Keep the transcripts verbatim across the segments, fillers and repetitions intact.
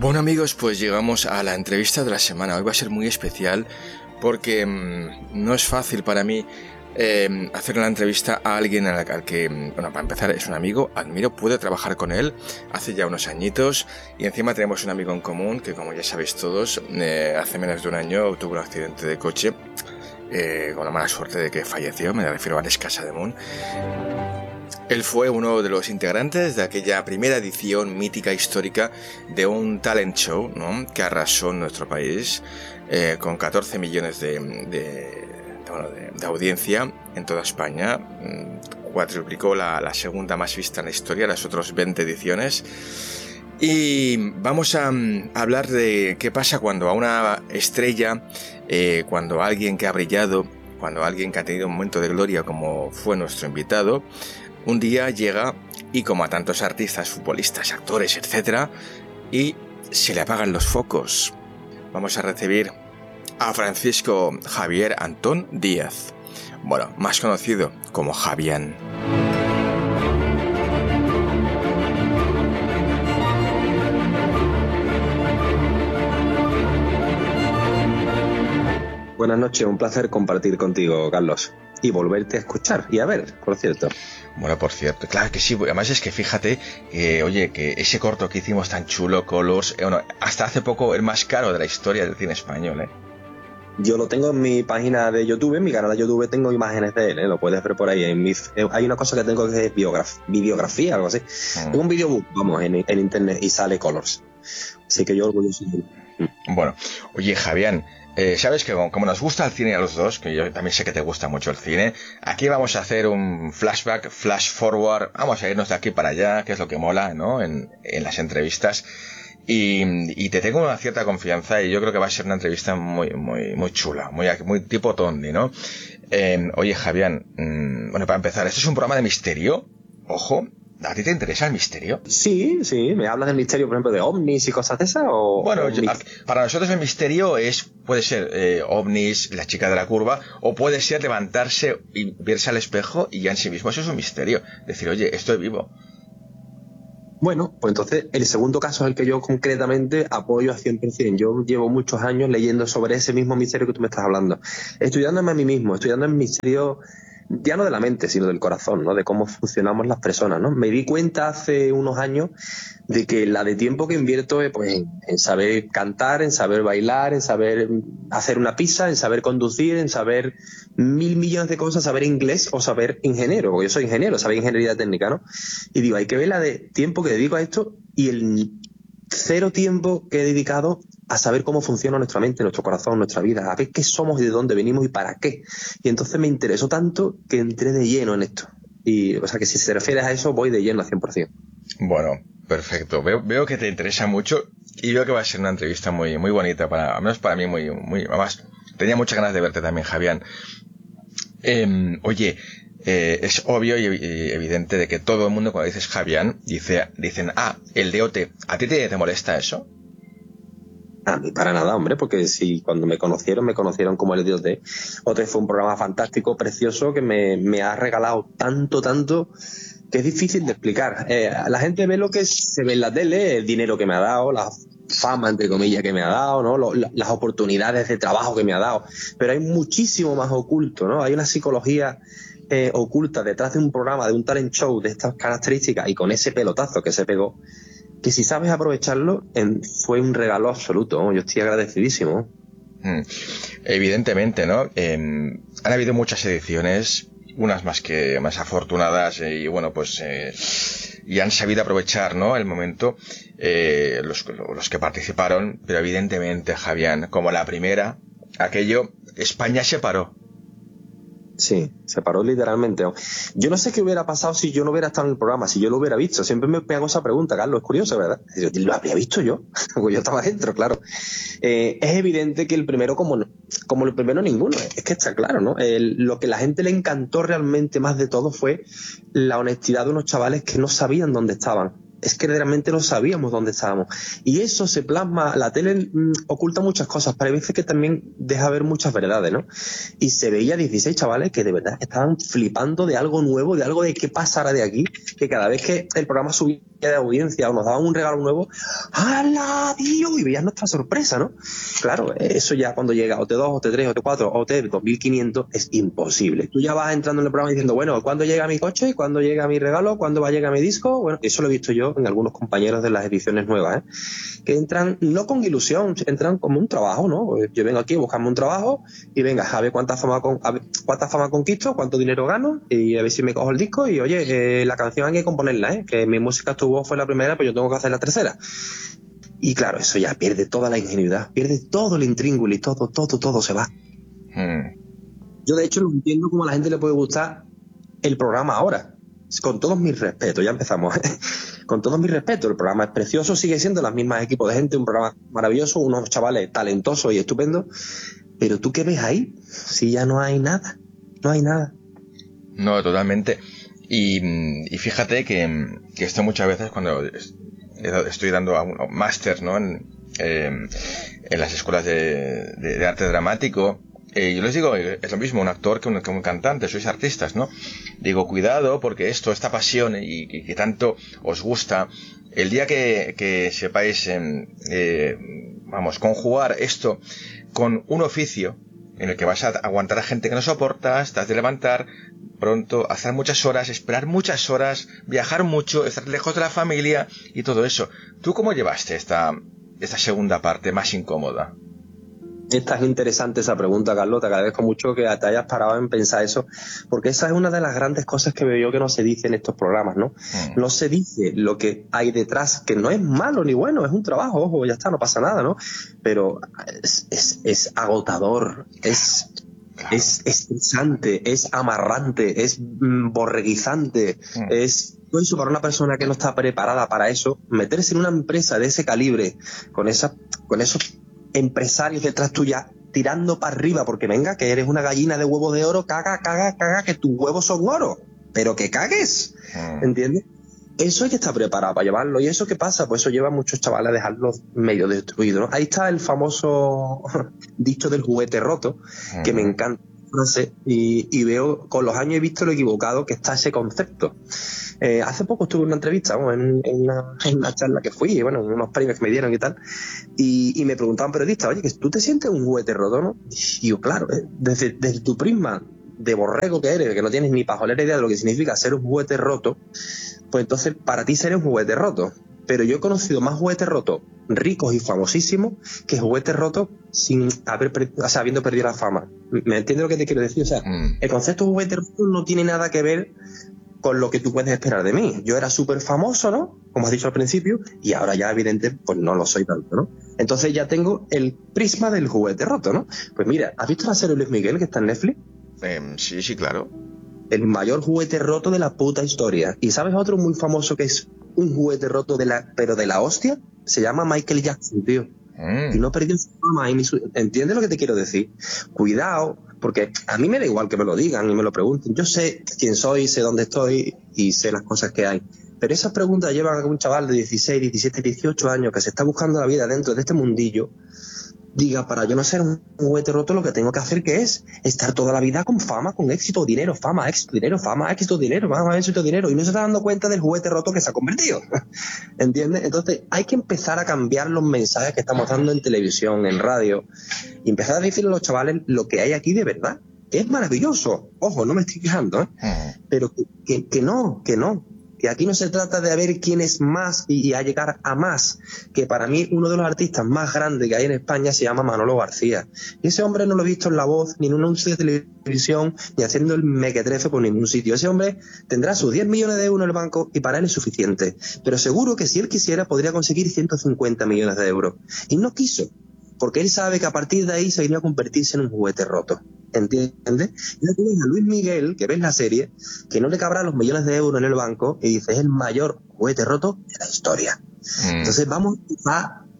Bueno amigos, pues llegamos a la entrevista de la semana. Hoy va a ser muy especial porque mmm, no es fácil para mí eh, hacer una entrevista a alguien al, al que, bueno, para empezar es un amigo, admiro, pude trabajar con él hace ya unos añitos y encima tenemos un amigo en común que, como ya sabéis todos, eh, hace menos de un año tuvo un accidente de coche eh, con la mala suerte de que falleció. Me refiero a Alex Casademón. Él fue uno de los integrantes de aquella primera edición mítica histórica de un talent show, ¿no?, que arrasó en nuestro país eh, con catorce millones de, de, de, bueno, de, de audiencia en toda España. Cuadruplicó la, la segunda más vista en la historia, las otras veinte ediciones. Y vamos a, a hablar de qué pasa cuando a una estrella, eh, cuando a alguien que ha brillado, cuando a alguien que ha tenido un momento de gloria como fue nuestro invitado, un día llega y, como a tantos artistas, futbolistas, actores, etcétera, y se le apagan los focos. Vamos a recibir a Francisco Javier Antón Díaz, bueno, más conocido como Javián. Buenas noches, un placer compartir contigo, Carlos, y volverte a escuchar y a ver, por cierto. Bueno, por cierto, claro que sí. Además es que fíjate que, oye, que ese corto que hicimos tan chulo, Colors, eh, bueno, hasta hace poco el más caro de la historia del cine español, ¿eh? Yo lo tengo en mi página de YouTube, en mi canal de YouTube tengo imágenes de él, ¿eh? Lo puedes ver por ahí. En mi, eh, hay una cosa que tengo que es biograf, videografía, algo así. Mm. Tengo un videobook, vamos, en, en internet y sale Colors. Así que yo orgulloso de él. Mm. Bueno, oye, Javián, Eh, sabes que como nos gusta el cine a los dos, que yo también sé que te gusta mucho el cine, aquí vamos a hacer un flashback, flash forward, vamos a irnos de aquí para allá, que es lo que mola, ¿no?, en, en las entrevistas, y, y te tengo una cierta confianza y yo creo que va a ser una entrevista muy muy muy chula, muy, muy tipo Tondi, ¿no? Eh, oye, Javián, mmm, bueno, para empezar, ¿esto es un programa de misterio? Ojo. ¿A ti te interesa el misterio? Sí, sí. ¿Me hablas del misterio, por ejemplo, de ovnis y cosas de esas? O, bueno, o yo, para nosotros el misterio es, puede ser eh, ovnis, la chica de la curva, o puede ser levantarse y verse al espejo y ya en sí mismo eso es un misterio. Decir, oye, estoy vivo. Bueno, pues entonces el segundo caso es el que yo concretamente apoyo a cien por ciento. Yo llevo muchos años leyendo sobre ese mismo misterio que tú me estás hablando, estudiándome a mí mismo, estudiando el misterio ya no de la mente, sino del corazón, ¿no?, de cómo funcionamos las personas, ¿no? Me di cuenta hace unos años de que la de tiempo que invierto es, pues, en, en saber cantar, en saber bailar, en saber hacer una pizza, en saber conducir, en saber mil millones de cosas, saber inglés o saber ingeniero, porque yo soy ingeniero, saber ingeniería técnica, ¿no? Y digo, hay que ver la de tiempo que dedico a esto y el cero tiempo que he dedicado a saber cómo funciona nuestra mente, nuestro corazón, nuestra vida, a ver qué somos y de dónde venimos y para qué. Y entonces me interesó tanto que entré de lleno en esto. Y, o sea, que si se refiere a eso, voy de lleno al cien por ciento. Bueno, perfecto. Veo, veo que te interesa mucho y veo que va a ser una entrevista muy, muy bonita, para, al menos para mí, muy, muy, además, tenía muchas ganas de verte también, Javián. Eh, oye, Eh, es obvio y evidente de que todo el mundo, cuando dices Javián, dice, dicen, ah, el D O T. ¿A ti te, te molesta eso? A mí para nada, hombre, porque si cuando me conocieron, me conocieron como el D O T. O T fue un programa fantástico, precioso, que me, me ha regalado tanto, tanto, que es difícil de explicar. Eh, la gente ve lo que se ve en la tele, el dinero que me ha dado, la fama, entre comillas, que me ha dado, ¿no?, lo, las oportunidades de trabajo que me ha dado. Pero hay muchísimo más oculto, ¿no? Hay una psicología Eh, oculta detrás de un programa, de un talent show de estas características y con ese pelotazo que se pegó, que si sabes aprovecharlo, en, fue un regalo absoluto, ¿no? Yo estoy agradecidísimo. Mm. Evidentemente, ¿no? Eh, han habido muchas ediciones, unas más que más afortunadas eh, y bueno, pues eh, y han sabido aprovechar, ¿no?, el momento eh, los, los que participaron, pero evidentemente, Javián, como la primera, aquello, España se paró. Sí, se paró literalmente. Yo no sé qué hubiera pasado si yo no hubiera estado en el programa, si yo lo hubiera visto. Siempre me hago esa pregunta, Carlos, es curioso, ¿verdad? ¿Lo habría visto yo? Porque yo estaba dentro, claro. Eh, es evidente que el primero, como, como el primero ninguno, es que está claro, ¿no? El, lo que la gente le encantó realmente más de todo fue la honestidad de unos chavales que no sabían dónde estaban. es que realmente no sabíamos dónde estábamos. Y eso se plasma, la tele mmm, oculta muchas cosas, pero hay veces que también deja ver muchas verdades, ¿no? Y se veía dieciséis chavales que de verdad estaban flipando de algo nuevo, de algo de qué pasará de aquí, que cada vez que el programa subía de audiencia o nos daban un regalo nuevo, ¡hala, tío! Y veías nuestra sorpresa, ¿no? Claro, eso ya cuando llega O T dos, O T tres, O T cuatro, O T dos mil quinientos es imposible. Tú ya vas entrando en el programa diciendo, bueno, ¿cuándo llega mi coche? ¿Cuándo llega mi regalo? ¿Cuándo va a llegar mi disco? Bueno, eso lo he visto yo en algunos compañeros de las ediciones nuevas, ¿eh? Que entran no con ilusión, entran como un trabajo, ¿no? Yo vengo aquí a buscarme un trabajo y venga, a ver cuánta fama, con, a ver cuánta fama conquisto, cuánto dinero gano y a ver si me cojo el disco y oye, eh, la canción hay que componerla, ¿eh? Que mi música estuvo fue la primera, pues yo tengo que hacer la tercera. Y claro, eso ya pierde toda la ingenuidad, pierde todo el intríngulis, todo, todo, todo se va. Hmm. Yo de hecho no entiendo cómo a la gente le puede gustar el programa ahora. Con todos mis respetos, ya empezamos. Con todos mis respetos, el programa es precioso, sigue siendo las mismas equipos de gente, un programa maravilloso, unos chavales talentosos y estupendos. Pero ¿tú qué ves ahí? Si ya no hay nada, no hay nada. No, totalmente. Y, y fíjate que, que esto muchas veces cuando estoy dando un máster, ¿no? En, eh, en las escuelas de, de, de arte dramático, eh, yo les digo, es lo mismo un actor que un, que un cantante, sois artistas, ¿no? Digo, cuidado, porque esto, esta pasión y, y que tanto os gusta, el día que, que sepáis, eh, eh, vamos, conjugar esto con un oficio en el que vas a aguantar a gente que no soportas, te has de levantar pronto, hacer muchas horas, esperar muchas horas, viajar mucho, estar lejos de la familia y todo eso. ¿Tú cómo llevaste esta, esta segunda parte más incómoda? Esta es interesante esa pregunta, Carlos, te agradezco mucho que te hayas parado en pensar eso, porque esa es una de las grandes cosas que veo yo que no se dice en estos programas, ¿no? Mm. No se dice lo que hay detrás, que no es malo ni bueno, es un trabajo, ojo, ya está, no pasa nada, ¿no? Pero es, es, es agotador, es... Claro. Es estresante, es amarrante, es mm, borreguizante, mm. es todo eso para una persona que no está preparada para eso. Meterse en una empresa de ese calibre, con esa, con esos empresarios detrás tuya, tirando para arriba, porque venga, que eres una gallina de huevos de oro, caga, caga, caga, que tus huevos son oro, pero que cagues, mm. ¿entiendes? Eso hay que estar preparado para llevarlo. ¿Y eso qué pasa? Pues eso lleva a muchos chavales a dejarlos medio destruidos, ¿no? Ahí está el famoso dicho del juguete roto, uh-huh. que me encanta frase, y, y veo, con los años he visto lo equivocado que está ese concepto. Eh, hace poco estuve en una entrevista, ¿no? en, en, una, en una charla que fui, bueno, en unos premios que me dieron y tal, y, y me preguntaban periodistas, oye, que tú te sientes un juguete roto, ¿no? Y yo, claro, ¿eh? desde, desde tu prisma de borrego que eres, que no tienes ni pajolera idea de lo que significa ser un juguete roto, pues entonces para ti seré un juguete roto. Pero yo he conocido más juguetes rotos ricos y famosísimos que juguetes rotos sin haber perdido, o sea, habiendo perdido la fama. ¿Me entiendes lo que te quiero decir? O sea, mm. el concepto de juguete roto no tiene nada que ver con lo que tú puedes esperar de mí. Yo era súper famoso, ¿no? Como has dicho al principio, y ahora ya evidente, pues no lo soy tanto, ¿no? Entonces ya tengo el prisma del juguete roto, ¿no? Pues mira, ¿has visto la serie Luis Miguel que está en Netflix? Eh, sí, sí, claro. El mayor juguete roto de la puta historia. ¿Y sabes otro muy famoso que es un juguete roto de la, pero de la hostia? Se llama Michael Jackson, tío. Mm. Y no perdió su fama. Y su... ¿Entiendes lo que te quiero decir? Cuidado, porque a mí me da igual que me lo digan y me lo pregunten. Yo sé quién soy, sé dónde estoy y sé las cosas que hay. Pero esas preguntas llevan a un chaval de dieciséis, diecisiete, dieciocho años que se está buscando la vida dentro de este mundillo. Diga, para yo no ser un juguete roto, lo que tengo que hacer que es estar toda la vida con fama, con éxito, dinero, fama, éxito, dinero, fama, éxito, dinero, fama, éxito, dinero, y no se está dando cuenta del juguete roto que se ha convertido. ¿Entiendes? Entonces hay que empezar a cambiar los mensajes que estamos dando en televisión, en radio, y empezar a decirle a los chavales lo que hay aquí de verdad, que es maravilloso. Ojo, no me estoy quejando, ¿eh? Pero que, que, que no, que no. Que aquí no se trata de ver quién es más y, y a llegar a más. Que para mí uno de los artistas más grandes que hay en España se llama Manolo García. Y ese hombre no lo he visto en La Voz, ni en un anuncio de televisión, ni haciendo el mequetrefe por ningún sitio. Ese hombre tendrá sus diez millones de euros en el banco y para él es suficiente. Pero seguro que si él quisiera podría conseguir ciento cincuenta millones de euros. Y no quiso. Porque él sabe que a partir de ahí se iría a convertirse en un juguete roto. ¿Entiendes? Y tú ves a Luis Miguel, que ves la serie, que no le cabrá los millones de euros en el banco, y dice, es el mayor juguete roto de la historia. Mm. Entonces vamos a,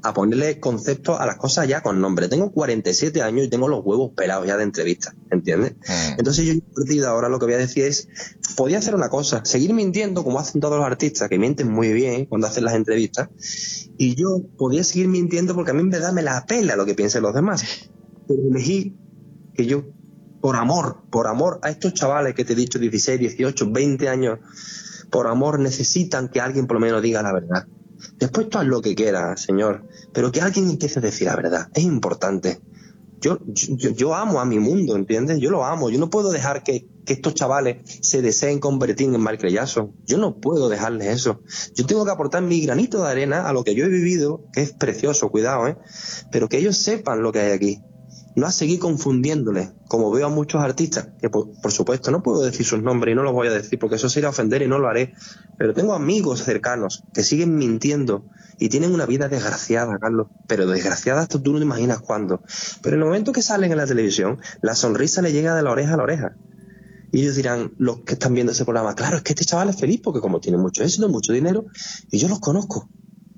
a ponerle conceptos a las cosas ya con nombre. Tengo cuarenta y siete años y tengo los huevos pelados ya de entrevistas, ¿entiendes? Mm. Entonces yo a partir de ahora lo que voy a decir es, podía hacer una cosa, seguir mintiendo como hacen todos los artistas, que mienten muy bien cuando hacen las entrevistas, y yo podía seguir mintiendo porque a mí en verdad me la pela lo que piensen los demás. Pero elegí que yo, por amor, por amor a estos chavales que te he dicho, dieciséis, dieciocho, veinte años, por amor necesitan que alguien por lo menos diga la verdad. Después tú haz lo que quieras, señor, pero que alguien empiece a decir la verdad, es importante. Yo, yo, yo amo a mi mundo, ¿entiendes? Yo lo amo, yo no puedo dejar que, que estos chavales se deseen convertir en Michael Jackson. Yo no puedo dejarles eso. Yo tengo que aportar mi granito de arena a lo que yo he vivido, que es precioso, cuidado, ¿eh? Pero que ellos sepan lo que hay aquí. No a seguir confundiéndoles, como veo a muchos artistas, que por, por supuesto no puedo decir sus nombres y no los voy a decir porque eso sería ofender y no lo haré, pero tengo amigos cercanos que siguen mintiendo y tienen una vida desgraciada, Carlos, pero desgraciada hasta tú no te imaginas cuándo. Pero en el momento que salen en la televisión, la sonrisa le llega de la oreja a la oreja. Y ellos dirán, los que están viendo ese programa, claro, es que este chaval es feliz porque como tiene mucho éxito, mucho dinero, y yo los conozco.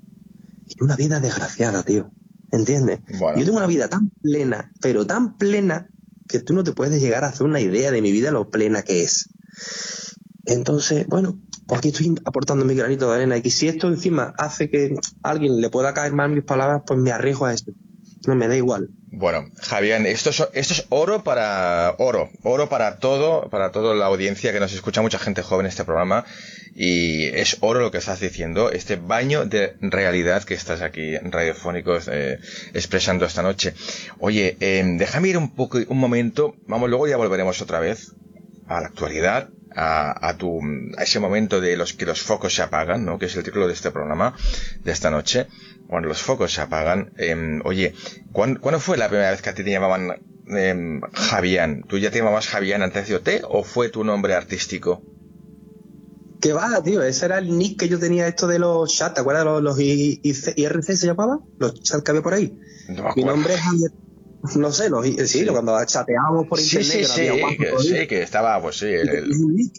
Y una vida desgraciada, tío. ¿Entiendes? Bueno. Yo tengo una vida tan plena, pero tan plena, que tú no te puedes llegar a hacer una idea de mi vida lo plena que es. Entonces, bueno, pues aquí estoy aportando mi granito de arena. Y si esto encima hace que a alguien le pueda caer mal mis palabras, pues me arriesgo a esto. No me da igual. Bueno, Javier, esto es, esto es oro para oro, oro para todo, para toda la audiencia que nos escucha, mucha gente joven en este programa, y es oro lo que estás diciendo, este baño de realidad que estás aquí radiofónicos eh, expresando esta noche. Oye, eh, déjame ir un poco, un momento, vamos, luego ya volveremos otra vez a la actualidad. A, a tu a ese momento de los que los focos se apagan, ¿no? Que es el título de este programa de esta noche. Cuando los focos se apagan, eh, oye, ¿cuándo, ¿cuándo fue la primera vez que a ti te llamaban eh, Javián? ¿Tú ya te llamabas Javián antes de O T o fue tu nombre artístico? ¿Qué va, tío? Ese era el nick que yo tenía, esto de los chats, ¿te acuerdas? Los, los I R C se llamaban, los chats que había por ahí. No Mi nombre es Javier. No sé, los, sí, sí, cuando chateábamos por internet, sí, sí, que no había sí, guapo, que, sí, que estaba, pues sí, el, el,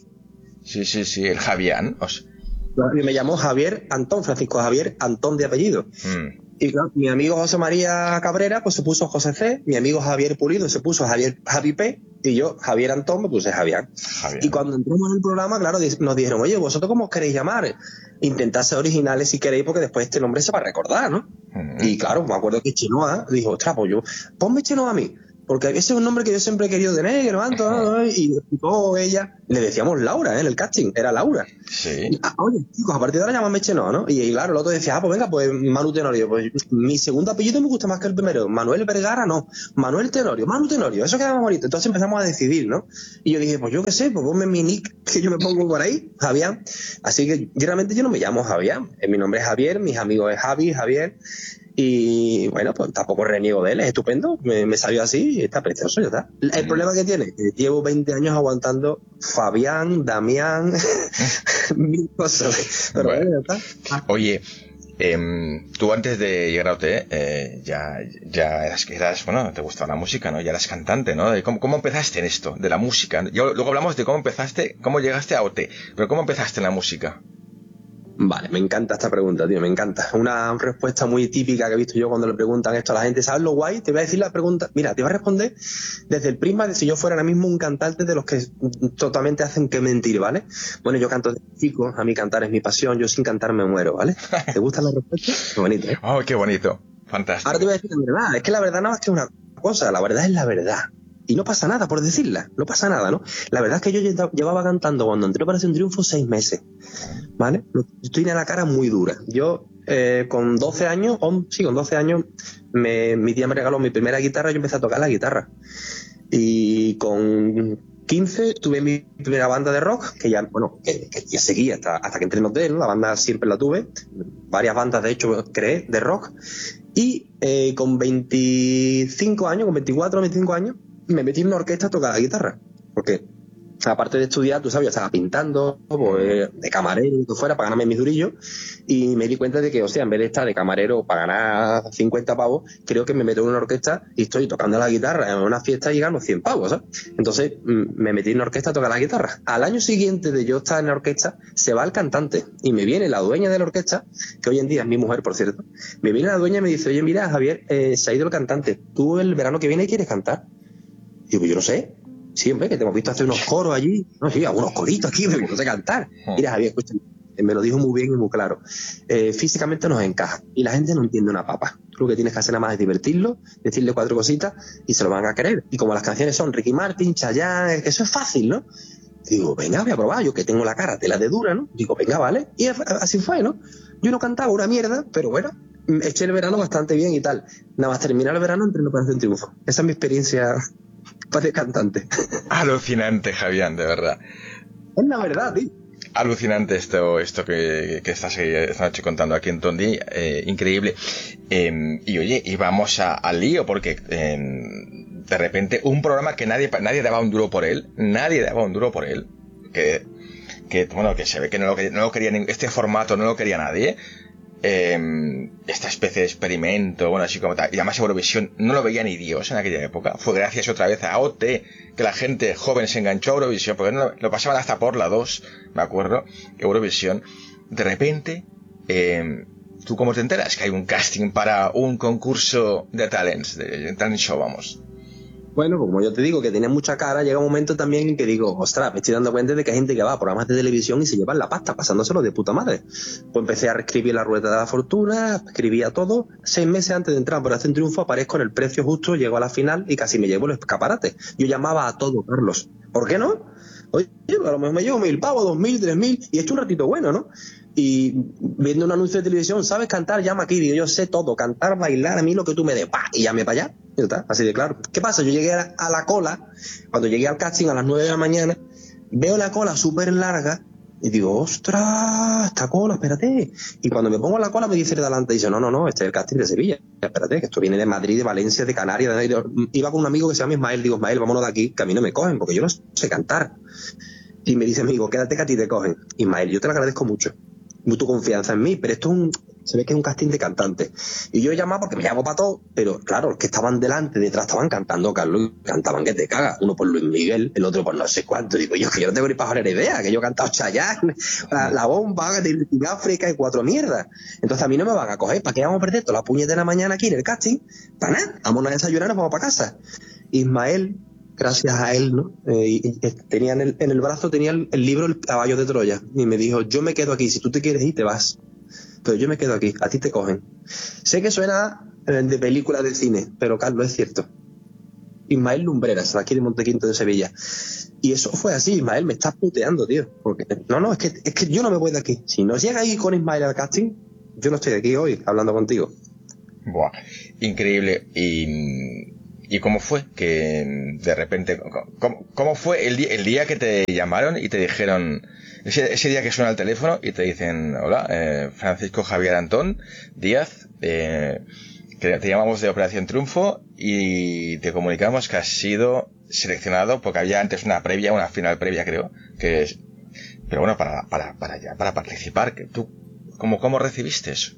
sí, sí, sí, el Javián. O sea. Me llamó Javier Antón, Francisco Javier Antón de apellido. Mm. Y claro, mi amigo José María Cabrera pues se puso José C, mi amigo Javier Pulido se puso Javier Javi P, y yo, Javier Antón, me puse Javier. Javier. Y cuando entramos en el programa, claro, nos dijeron, oye, ¿vosotros cómo os queréis llamar? Intentad ser originales si queréis, porque después este nombre se va a recordar, ¿no? Mm. Y claro, me acuerdo que Chenoa dijo, ostras, pues yo, ponme Chenoa a mí. Porque ese es un nombre que yo siempre he querido tener, que no, y explicó ella, le decíamos Laura, ¿eh? En el casting, era Laura. Sí. Y, ah, oye, chicos, a partir de ahora llámame Chenoa, ¿no? Y, y claro, el otro decía, ah, pues venga, pues Manu Tenorio. Pues mi segundo apellido me gusta más que el primero. Manuel Vergara, no. Manuel Tenorio, Manu Tenorio, eso queda más bonito. Entonces empezamos a decidir, ¿no? Y yo dije, pues yo qué sé, pues ponme mi nick que yo me pongo por ahí, Javián. Así que realmente yo no me llamo Javián. Mi nombre es Javier, mis amigos es Javi, Javier. Y bueno, pues tampoco reniego de él, es estupendo, me, me salió así, está precioso, ya está. El mm. problema que tiene, que llevo veinte años aguantando Fabián, Damián, mil cosas. Pero bueno, bueno, ya está. Oye, eh, tú antes de llegar a O T, eh, ya, ya eras, eras, bueno, te gustaba la música, ¿no? Ya eras cantante, ¿no? ¿Cómo, cómo empezaste en esto, de la música? Yo, luego hablamos de cómo empezaste, cómo llegaste a O T, pero ¿cómo empezaste en la música? Vale, me encanta esta pregunta, tío, me encanta. Una respuesta muy típica que he visto yo cuando le preguntan esto a la gente. ¿Sabes lo guay? Te voy a decir la pregunta. Mira, te voy a responder desde el prisma de si yo fuera ahora mismo un cantante de los que totalmente hacen que mentir, ¿vale? Bueno, yo canto desde chico, a mí cantar es mi pasión, yo sin cantar me muero, ¿vale? ¿Te gusta la respuesta? Qué bonito, ¿eh? Oh, qué bonito, fantástico. Ahora te voy a decir la verdad, es que la verdad nada más que una cosa, la verdad es la verdad. Y no pasa nada por decirla, no pasa nada, ¿no? La verdad es que yo llevaba cantando cuando entré para Operación Triunfo seis meses, ¿vale? Estoy en la cara muy dura. Yo eh, con doce años, oh, sí, con doce años, me, mi tía me regaló mi primera guitarra y yo empecé a tocar la guitarra. Y con quince tuve mi primera banda de rock, que ya, bueno, que, que ya seguía hasta, hasta que entré en O T, ¿no? La banda siempre la tuve, varias bandas de hecho creé de rock. Y eh, con veinticinco años, con veinticuatro o veinticinco años, me metí en una orquesta a tocar la guitarra, porque aparte de estudiar, tú sabes, yo estaba pintando pues, de camarero y todo fuera para ganarme mis durillos, y me di cuenta de que, o sea, en vez de estar de camarero para ganar cincuenta pavos, creo que me meto en una orquesta y estoy tocando la guitarra en una fiesta y gano cien pavos, ¿sabes? Entonces me metí en una orquesta a tocar la guitarra. Al año siguiente de yo estar en la orquesta, se va el cantante y me viene la dueña de la orquesta, que hoy en día es mi mujer, por cierto, Me viene la dueña y me dice, oye, mira, Javier, eh, se ha ido el cantante. ¿Tú el verano que viene quieres cantar? Y digo, yo no sé. Sí, hombre, que te hemos visto hacer unos coros allí. No, sí, algunos coritos aquí, pero no sé cantar. Mira, Javier, escúchame. Me lo dijo muy bien y muy claro. Eh, físicamente nos encaja y la gente no entiende una papa. Tú lo que tienes que hacer nada más es divertirlo, decirle cuatro cositas y se lo van a querer. Y como las canciones son Ricky Martin, Chayanne, que eso es fácil, ¿no? Digo, venga, voy a probar, yo que tengo la cara tela de dura, ¿no? Digo, venga, vale. Y así fue, ¿no? Yo no cantaba una mierda, pero bueno, eché el verano bastante bien y tal. Nada más terminar el verano entré en Operación Triunfo. Esa es mi experiencia de cantante. Alucinante, Javier, de verdad. Es la verdad, tío. Alucinante esto esto que, que estás esta noche contando aquí en Tondi, eh, increíble. Eh, y oye, y vamos a, al lío, porque eh, de repente un programa que nadie nadie daba un duro por él, nadie daba un duro por él, que, que bueno, que se ve que no lo, no lo quería, este formato no lo quería nadie. Eh, esta especie de experimento, bueno, así como tal, y además Eurovisión no lo veía ni Dios en aquella época. Fue gracias otra vez a O T que la gente joven se enganchó a Eurovisión, porque no, lo pasaban hasta por la dos, me acuerdo, Eurovisión. De repente, eh, ¿tú cómo te enteras que hay un casting para un concurso de talents, de talent show, vamos? Bueno, pues como yo te digo, que tenía mucha cara, llega un momento también en que digo, ostras, me estoy dando cuenta de que hay gente que va a programas de televisión y se llevan la pasta, pasándoselo de puta madre. Pues empecé a reescribir La Rueda de la Fortuna, escribía todo. Seis meses antes de entrar a Operación Triunfo aparezco en el precio justo, llego a la final y casi me llevo el escaparate. Yo llamaba a todo, Carlos. ¿Por qué no? Oye, a lo mejor me llevo mil pavos, dos mil, tres mil, y he hecho un ratito bueno, ¿no? Y viendo un anuncio de televisión, ¿sabes cantar? Llama aquí. Digo, yo sé todo, cantar, bailar, a mí lo que tú me des, ¡pah! Y llame para allá. Y está, así de claro. ¿Qué pasa? Yo llegué a, a la cola, cuando llegué al casting a las nueve de la mañana, veo la cola súper larga y digo, ¡ostras! Esta cola, espérate. Y cuando me pongo en la cola me dice de delante, dice, no, no, no, este es el casting de Sevilla. Espérate, que esto viene de Madrid, de Valencia, de Canarias. De... Iba con un amigo que se llama Ismael. Digo, Ismael, vámonos de aquí, que a mí no me cogen, porque yo no sé cantar. Y me dice, amigo, quédate que a ti te cogen. Ismael, yo te lo agradezco mucho. Tu confianza en mí, pero esto es un, se ve que es un casting de cantantes. Y yo he llamado porque me llamo para todo, pero claro, los que estaban delante, detrás estaban cantando, Carlos, cantaban que te cagas. Uno por Luis Miguel, el otro por no sé cuánto. Digo, yo que yo no tengo ni para joder idea, que yo he cantado Chayanne, la, la Bomba, de África y cuatro mierdas. Entonces a mí no me van a coger. ¿Para qué vamos a perder toda la puñeta de la mañana aquí en el casting? Para nada, vamos a desayunar y nos vamos para casa. Ismael, gracias a él, ¿no? Eh, y, y tenía en el, en el brazo tenía el, el libro El caballo de Troya y me dijo, yo me quedo aquí, si tú te quieres ir te vas, pero yo me quedo aquí, a ti te cogen. Sé que suena eh, de película de cine, pero Carlos, es cierto. Ismael Lumbreras, aquí de Montequinto de Sevilla. Y eso fue así. Ismael, me estás puteando, tío, porque no, no, es que, es que yo no me voy de aquí. Si no llega ahí con Ismael al casting, yo no estoy aquí hoy hablando contigo. Buah, increíble. Y ¿Y cómo fue que de repente, cómo, cómo fue el día, el día que te llamaron y te dijeron, ese, ese día que suena el teléfono y te dicen, hola, eh, Francisco Javier Antón Díaz, eh, que te llamamos de Operación Triunfo y te comunicamos que has sido seleccionado, porque había antes una previa, una final previa creo, que es, pero bueno, para, para, para, ya, para participar, que tú, ¿cómo, cómo recibiste eso?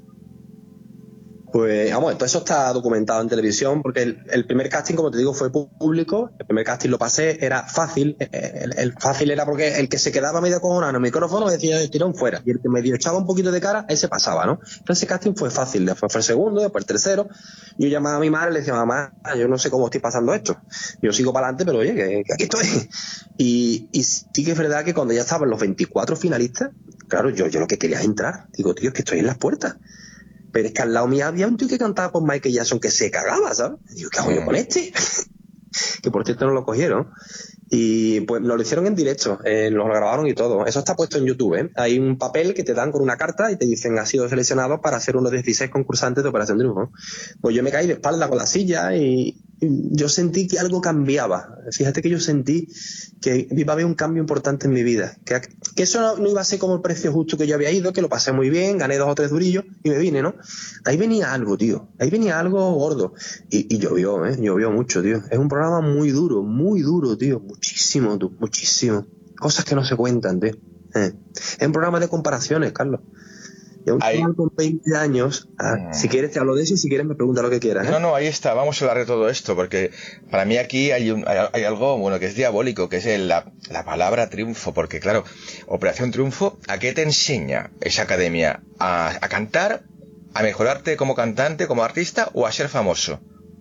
Pues, vamos, todo eso está documentado en televisión, porque el, el primer casting, como te digo, fue público. El primer casting lo pasé, era fácil. El, el fácil era porque el que se quedaba medio cojonado en el micrófono decía tirón fuera. Y el que medio echaba un poquito de cara, ese pasaba, ¿no? Entonces ese casting fue fácil. Después fue el segundo, después el tercero. Yo llamaba a mi madre y le decía, mamá, yo no sé cómo estoy pasando esto. Yo sigo para adelante, pero oye, que, que aquí estoy. Y, y sí que es verdad que cuando ya estaban los veinticuatro finalistas, claro, yo, yo lo que quería es entrar. Digo, tío, es que estoy en las puertas. Pero es que al lado mío había un tío que cantaba con Michael Jackson que se cagaba, ¿sabes? Y digo, ¿qué hago yo con este? Que por cierto no lo cogieron. Y pues nos lo hicieron en directo, eh, nos lo grabaron y todo. Eso está puesto en YouTube, ¿eh? Hay un papel que te dan con una carta y te dicen, has sido seleccionado para ser uno de los dieciséis concursantes de Operación Triunfo. Pues yo me caí de espalda con la silla y yo sentí que algo cambiaba. Fíjate que yo sentí que iba a haber un cambio importante en mi vida. Que, que eso no, no iba a ser como el precio justo que yo había ido, que lo pasé muy bien, gané dos o tres durillos y me vine, ¿no? Ahí venía algo, tío. Ahí venía algo gordo. Y, y llovió, ¿eh? Llovió mucho, tío. Es un programa muy duro, muy duro, tío. Muchísimo, tú, muchísimo. Cosas que no se cuentan, tío. Eh. Es un programa de comparaciones, Carlos. Y a un chaval con veinte años, ah, mm. si quieres te hablo de eso y si quieres me pregunta lo que quieras. ¿eh? No, no, ahí está, vamos a hablar de todo esto, porque para mí aquí hay, un, hay, hay algo bueno que es diabólico, que es el, la, la palabra triunfo, porque claro, Operación Triunfo, ¿a qué te enseña esa academia? ¿A, a cantar? ¿A mejorarte como cantante, como artista o a ser famoso?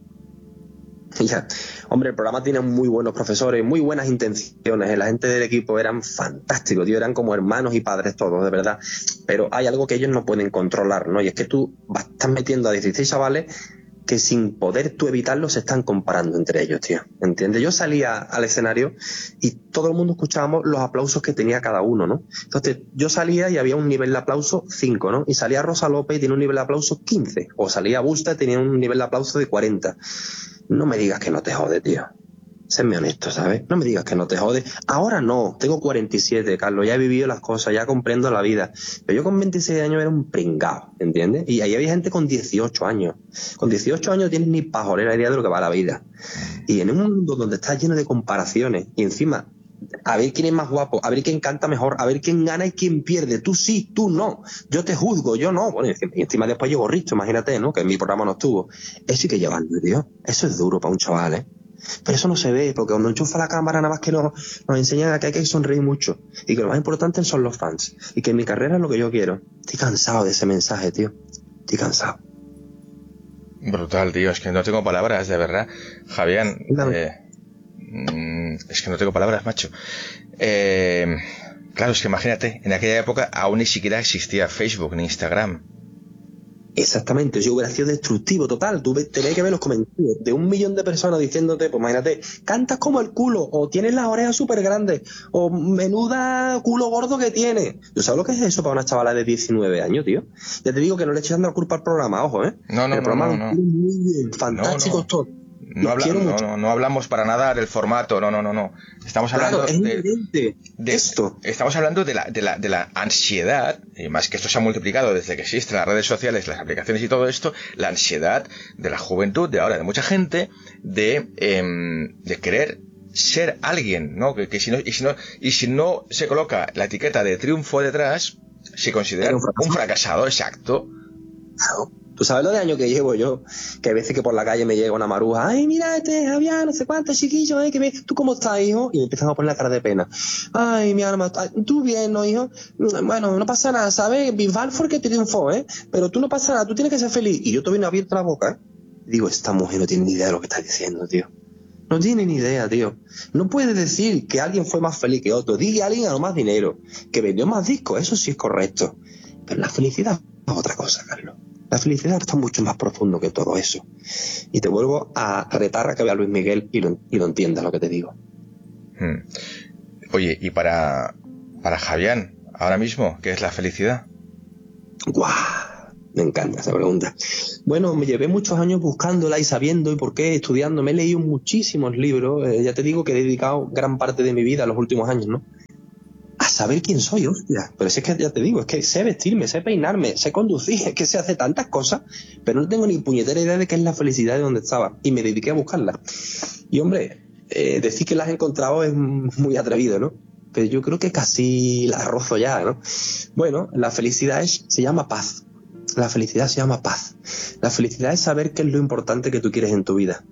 Ya, hombre, el programa tiene muy buenos profesores, muy buenas intenciones. La gente del equipo eran fantásticos, tío, eran como hermanos y padres todos, de verdad. Pero hay algo que ellos no pueden controlar, ¿no? Y es que tú vas, estás metiendo a dieciséis chavales que sin poder tú evitarlo se están comparando entre ellos, tío. ¿Entiendes? Yo salía al escenario y todo el mundo escuchábamos los aplausos que tenía cada uno, ¿no? Entonces yo salía y había un nivel de aplauso cinco, ¿no? Y salía Rosa López y tenía un nivel de aplauso quince. O salía Busta y tenía un nivel de aplauso de cuarenta. No me digas que no te jode, tío. Séme honesto, ¿sabes? No me digas que no te jode. Ahora no, tengo cuarenta y siete, Carlos, ya he vivido las cosas, ya comprendo la vida. Pero yo con veintiséis años era un pringao, ¿entiendes? Y ahí había gente con dieciocho años. Con dieciocho años tienes ni pajolera idea de lo que va la vida. Y en un mundo donde está lleno de comparaciones, y encima, a ver quién es más guapo, a ver quién canta mejor, a ver quién gana y quién pierde. Tú sí, tú no. Yo te juzgo, yo no. Bueno, y encima después llegó Risto, imagínate, ¿no? Que en mi programa no estuvo. Eso hay que llevarlo, tío. Eso es duro para un chaval, ¿eh? Pero eso no se ve, porque cuando enchufa la cámara nada más que nos, nos enseñan a que hay que sonreír mucho y que lo más importante son los fans y que en mi carrera es lo que yo quiero. Estoy cansado de ese mensaje, tío. Estoy cansado. Brutal, tío. Es que no tengo palabras, de verdad. Javián, eh, es que no tengo palabras, macho. Eh, claro, es que imagínate, en aquella época aún ni siquiera existía Facebook ni Instagram. Exactamente, yo hubiera sido destructivo total. Tú tenías que ver los comentarios de un millón de personas diciéndote, pues imagínate, cantas como el culo, o tienes las orejas súper grandes, o menuda culo gordo que tienes. ¿Tú sabes lo que es eso para una chavala de diecinueve años, tío? Ya te digo que no le eches dando la culpa al programa, ojo, ¿eh? No, no, el programa no, no, no. Muy bien, fantásticos no, no. todos. No, habla, no, no, no hablamos para nada del formato, no, no, no, no. Estamos hablando claro, es de, de esto. Estamos hablando de la, de la, de la ansiedad, y más que esto se ha multiplicado desde que existen las redes sociales, las aplicaciones y todo esto, la ansiedad de la juventud, de ahora, de mucha gente, de, eh, de querer ser alguien, ¿no? Que, que si no, y si no, y si no se coloca la etiqueta de triunfo detrás, se considera un fracasado, un fracasado, exacto. Claro. Tú sabes lo de años que llevo yo, que a veces que por la calle me llega una maruja, ay, mira este Javier, no sé cuánto, chiquillo, ay, que ve, ¿tú cómo estás, hijo? Y me empiezan a poner la cara de pena. Ay, mi alma, tú bien, ¿no, hijo? Bueno, no pasa nada, ¿sabes? Bisbal fue el que triunfó, ¿eh? Pero tú no pasa nada, tú tienes que ser feliz. Y yo todavía no abierto la boca, ¿eh? Digo, esta mujer no tiene ni idea de lo que está diciendo, tío. No tiene ni idea, tío. No puedes decir que alguien fue más feliz que otro. Dile a alguien ganó más dinero, que vendió más discos, eso sí es correcto. Pero la felicidad es otra cosa, Carlos. La felicidad está mucho más profundo que todo eso. Y te vuelvo a retar a que vea a Luis Miguel y lo, y lo entiendas lo que te digo. Hmm. Oye, y para, para Javián, ahora mismo, ¿qué es la felicidad? ¡Guau! Me encanta esa pregunta. Bueno, me llevé muchos años buscándola y sabiendo y por qué, estudiando. Me he leído muchísimos libros. Eh, ya te digo que he dedicado gran parte de mi vida en los últimos años, ¿no? A saber quién soy, hostia. Pero si es que ya te digo, es que sé vestirme, sé peinarme, sé conducir, es que sé hacer tantas cosas, pero no tengo ni puñetera idea de qué es la felicidad de donde estaba. Y me dediqué a buscarla. Y hombre, eh, decir que la has encontrado es muy atrevido, ¿no? Pero yo creo que casi la rozo ya, ¿no? Bueno, la felicidad es, se llama paz. La felicidad se llama paz. La felicidad es saber qué es lo importante que tú quieres en tu vida.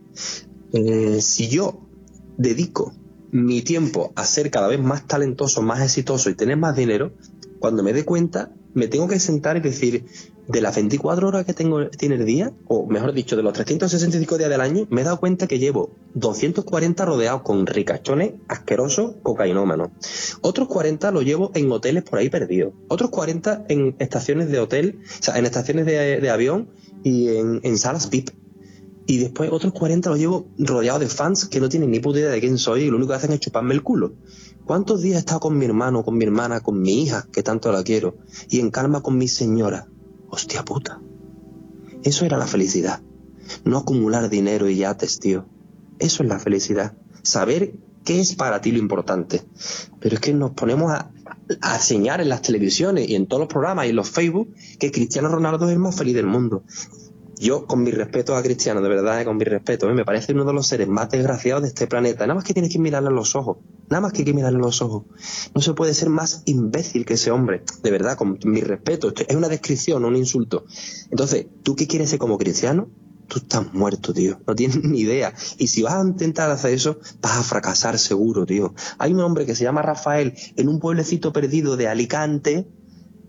Eh, si yo dedico mi tiempo a ser cada vez más talentoso, más exitoso y tener más dinero, cuando me dé cuenta, me tengo que sentar y decir, de las veinticuatro horas que tengo tiene el día, o mejor dicho, de los trescientos sesenta y cinco días del año, me he dado cuenta que llevo doscientos cuarenta rodeados con ricachones, asquerosos, cocainómanos. Otros cuarenta los llevo en hoteles por ahí perdidos. Otros cuarenta en estaciones de hotel, o sea, en estaciones de, de avión y en, en salas V I P. Y después otros cuarenta los llevo rodeados de fans que no tienen ni puta idea de quién soy y lo único que hacen es chuparme el culo. ¿Cuántos días he estado con mi hermano, con mi hermana, con mi hija, que tanto la quiero, y en calma con mi señora? Hostia puta. Eso era la felicidad. No acumular dinero y yates, tío. Eso es la felicidad. Saber qué es para ti lo importante. Pero es que nos ponemos a, a enseñar en las televisiones y en todos los programas y en los Facebook que Cristiano Ronaldo es el más feliz del mundo. Yo, con mi respeto a Cristiano, de verdad, con mi respeto, ¿eh? Me parece uno de los seres más desgraciados de este planeta. Nada más que tienes que mirarle a los ojos. Nada más que hay que mirarle a los ojos. No se puede ser más imbécil que ese hombre. De verdad, con mi respeto. Esto es una descripción, no un insulto. Entonces, ¿tú qué quieres ser como Cristiano? Tú estás muerto, tío. No tienes ni idea. Y si vas a intentar hacer eso, vas a fracasar seguro, tío. Hay un hombre que se llama Rafael en un pueblecito perdido de Alicante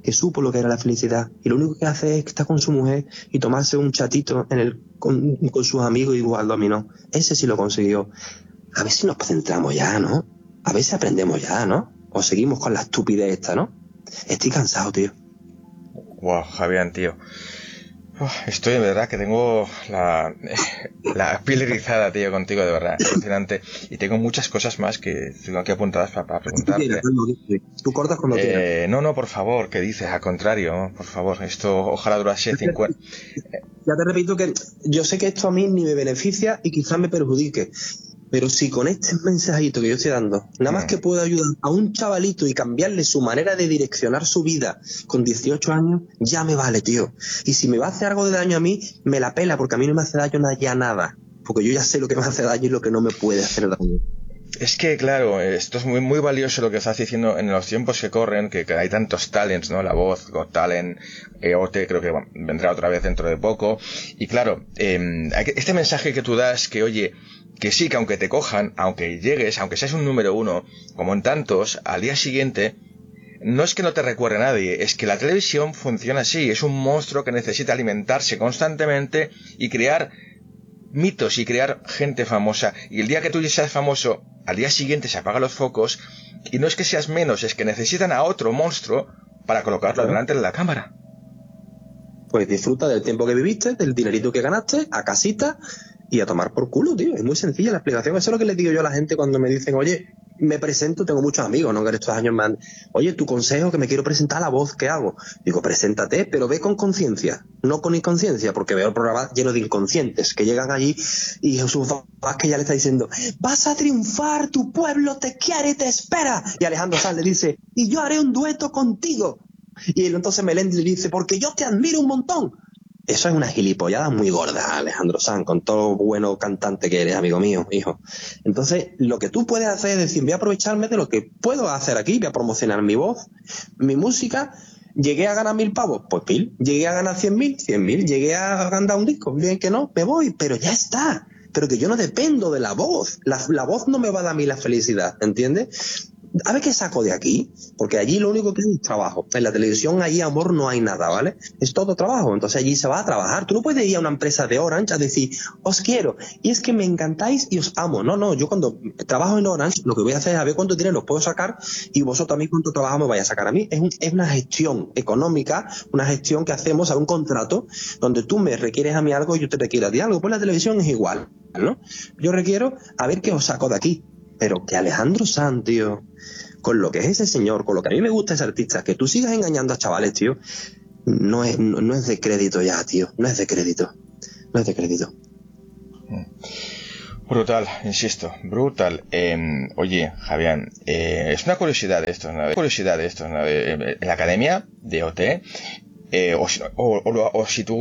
que supo lo que era la felicidad y lo único que hace es estar con su mujer y tomarse un chatito en el, con, con sus amigos y jugar al dominó. Ese sí lo consiguió. A ver si nos centramos ya, ¿no? A ver si aprendemos ya, ¿no? O seguimos con la estupidez esta, ¿no? Estoy cansado, tío. Wow, Javier, tío. Uf, estoy de verdad que tengo la, la piel erizada, tío, contigo, de verdad. Impresionante. Y tengo muchas cosas más que tengo aquí apuntadas para, para preguntarte. Tú cortas cuando eh, quieras. No, no, por favor, ¿qué dices? Al contrario, por favor. Esto ojalá durase cincuenta. Ya te repito que yo sé que esto a mí ni me beneficia y quizás me perjudique. Pero si con este mensajito que yo estoy dando, nada más que puedo ayudar a un chavalito y cambiarle su manera de direccionar su vida con dieciocho años, ya me vale, tío. Y si me va a hacer algo de daño a mí, me la pela, porque a mí no me hace daño ya nada. Porque yo ya sé lo que me hace daño y lo que no me puede hacer daño. Es que, claro, esto es muy muy valioso lo que estás diciendo en los tiempos que corren, que, que hay tantos talents, ¿no? La Voz, Got Talent, E O T, creo que bueno, vendrá otra vez dentro de poco. Y claro, eh, este mensaje que tú das, que oye, que sí, que aunque te cojan, aunque llegues, aunque seas un número uno, como en tantos, al día siguiente, no es que no te recuerde nadie, es que la televisión funciona así, es un monstruo que necesita alimentarse constantemente y crear mitos y crear gente famosa. Y el día que tú seas famoso, al día siguiente se apagan los focos, y no es que seas menos, es que necesitan a otro monstruo para colocarlo claro. delante de la cámara. Pues disfruta del tiempo que viviste, del dinerito que ganaste, a casita y a tomar por culo, tío. Es muy sencilla la explicación. Eso es lo que les digo yo a la gente cuando me dicen, oye, me presento, tengo muchos amigos, ¿no? Que estos años me han... Oye, tu consejo, que me quiero presentar a La Voz, ¿qué hago? Digo, preséntate, pero ve con conciencia, no con inconsciencia, porque veo el programa lleno de inconscientes que llegan allí y Jesús Vázquez ya le está diciendo, vas a triunfar, tu pueblo te quiere y te espera. Y Alejandro Sanz le dice, y yo haré un dueto contigo. Y entonces Melendi le dice, porque yo te admiro un montón. Eso es una gilipollada muy gorda, Alejandro Sanz, con todo lo bueno cantante que eres, amigo mío, hijo. Entonces, lo que tú puedes hacer es decir, voy a aprovecharme de lo que puedo hacer aquí, voy a promocionar mi voz, mi música. ¿Llegué a ganar mil pavos? Pues mil. ¿Llegué a ganar cien mil? Cien mil. ¿Llegué a ganar un disco? Bien que no, me voy, pero ya está. Pero que yo no dependo de la voz. La, la voz no me va a dar a mí la felicidad, ¿entiendes? A ver qué saco de aquí, porque allí lo único que hay es trabajo. En la televisión allí, amor, no hay nada, ¿vale? Es todo trabajo, entonces allí se va a trabajar. Tú no puedes ir a una empresa de Orange a decir, os quiero, y es que me encantáis y os amo. No, no, yo cuando trabajo en Orange, lo que voy a hacer es a ver cuánto dinero os puedo sacar y vosotros a mí cuánto trabajo me vais a sacar a mí. Es, un, es una gestión económica, una gestión que hacemos a un contrato donde tú me requieres a mí algo y yo te requiero a ti algo. Pues la televisión es igual, ¿no? Yo requiero a ver qué os saco de aquí. Pero que Alejandro Sanz, tío, con lo que es ese señor, con lo que a mí me gusta ese artista, que tú sigas engañando a chavales, tío, no es, no, no es de crédito ya, tío, no es de crédito, no es de crédito. Brutal, insisto, brutal. Eh, oye, Javier, eh, es una curiosidad esto, ¿no? curiosidad esto, ¿no? En la academia de O T, eh, o, o, o, o si tú